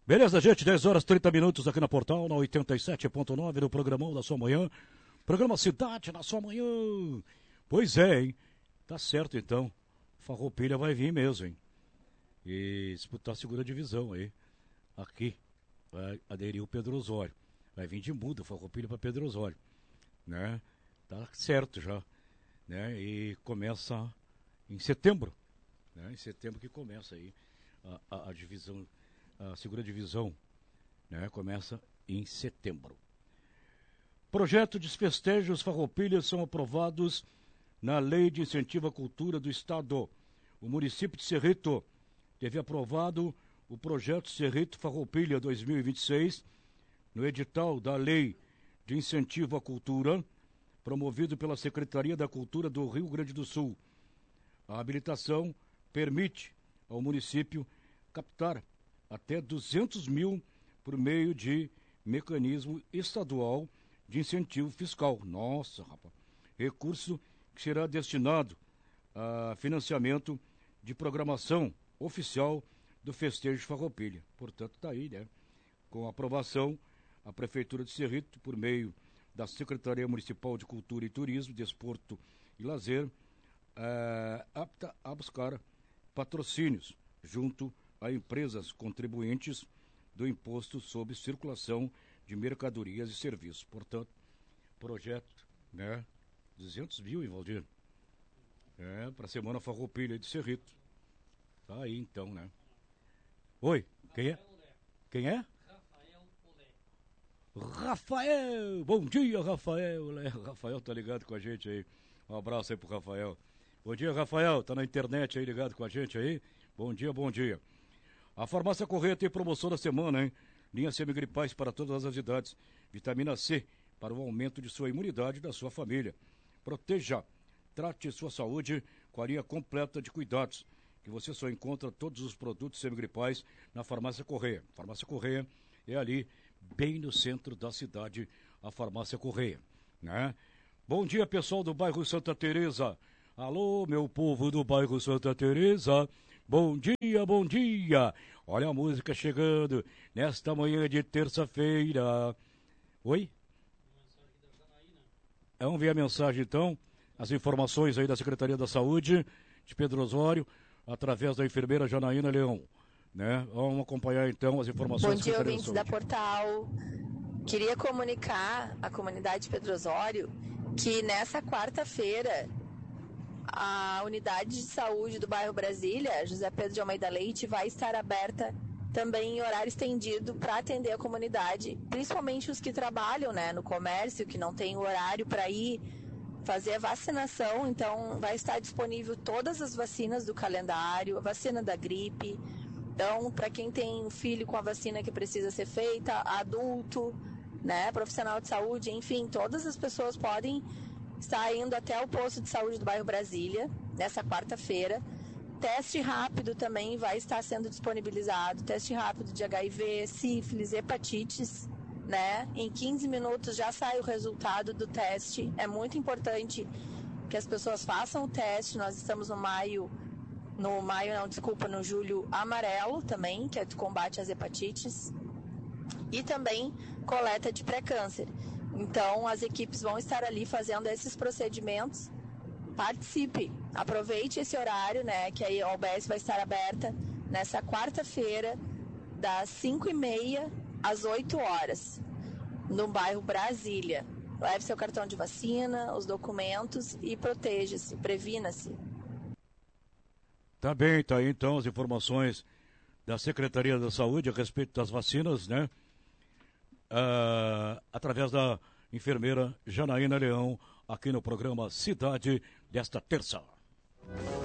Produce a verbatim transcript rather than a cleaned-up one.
Beleza, gente, dez horas e trinta minutos aqui na Portal, na oitenta e sete ponto nove, no programão da sua manhã. Programa Cidade na sua manhã. Pois é, hein? Tá certo, então. Farroupilha vai vir mesmo, hein? E disputar a segunda divisão aí. Aqui, vai aderir o Pedro Osório. Vai vir de muda Farroupilha para Pedro Osório, né? Tá certo já, né? E começa em setembro, né? Em setembro que começa aí a, a, a divisão, a segunda divisão, né? Começa em setembro. Projeto de festejos Farroupilha são aprovados na Lei de Incentivo à Cultura do Estado. O município de Cerrito teve aprovado o projeto Cerrito Farroupilha dois mil e vinte e seis no edital da Lei de Incentivo à Cultura, promovido pela Secretaria da Cultura do Rio Grande do Sul. A habilitação permite ao município captar até duzentos mil por meio de mecanismo estadual de incentivo fiscal. Nossa, rapaz. Recurso que será destinado a financiamento de programação oficial do festejo Farroupilha. Portanto, está aí, né? Com a aprovação, a Prefeitura de Cerrito, por meio da Secretaria Municipal de Cultura e Turismo, Desporto e Lazer, é, apta a buscar patrocínios junto a empresas contribuintes do Imposto sobre Circulação de Mercadorias e Serviços. Portanto, projeto, né? duzentos mil, hein, Valdir? É, para a Semana Farroupilha de Cerrito. Tá aí, então, né? Oi, quem é? Quem é? Rafael! Bom dia, Rafael! Rafael tá ligado com a gente aí. Um abraço aí pro Rafael. Bom dia, Rafael. Tá na internet aí ligado com a gente aí? Bom dia, bom dia. A Farmácia Correia tem promoção da semana, hein? Linha semigripais para todas as idades. Vitamina C para o aumento de sua imunidade e da sua família. Proteja, trate sua saúde com a linha completa de cuidados, que você só encontra todos os produtos semigripais na Farmácia Correia. Farmácia Correia é ali, bem no centro da cidade, a Farmácia Correia, né? Bom dia, pessoal do bairro Santa Teresa. Alô, meu povo do bairro Santa Teresa. Bom dia, bom dia. Olha a música chegando nesta manhã de terça-feira. Oi? Vamos ver a mensagem, então. As informações aí da Secretaria da Saúde de Pedro Osório, através da enfermeira Janaína Leão. Né? Vamos acompanhar então as informações. Bom dia, ouvintes da Portal. Queria comunicar à comunidade de Pedro Osório que nessa quarta-feira a unidade de saúde do bairro Brasília, José Pedro de Almeida Leite, vai estar aberta também em horário estendido para atender a comunidade, principalmente os que trabalham, né, no comércio, que não tem horário para ir fazer a vacinação. Então vai estar disponível todas as vacinas do calendário, a vacina da gripe. Então, para quem tem filho com a vacina que precisa ser feita, adulto, né, profissional de saúde, enfim, todas as pessoas podem estar indo até o posto de saúde do bairro Brasília, nessa quarta-feira. Teste rápido também vai estar sendo disponibilizado, teste rápido de H I V, sífilis, hepatites, né? Em quinze minutos já sai o resultado do teste. É muito importante que as pessoas façam o teste. Nós estamos no maio... No maio, não, desculpa, no julho amarelo também, que é de combate às hepatites. E também coleta de pré-câncer. Então, as equipes vão estar ali fazendo esses procedimentos. Participe, aproveite esse horário, né, que aí a U B S vai estar aberta nessa quarta-feira, das cinco e meia às oito horas, no bairro Brasília. Leve seu cartão de vacina, os documentos e proteja-se, previna-se. Tá bem, tá aí então as informações da Secretaria da Saúde a respeito das vacinas, né? Ah, através da enfermeira Janaína Leão, aqui no programa Cidade desta terça.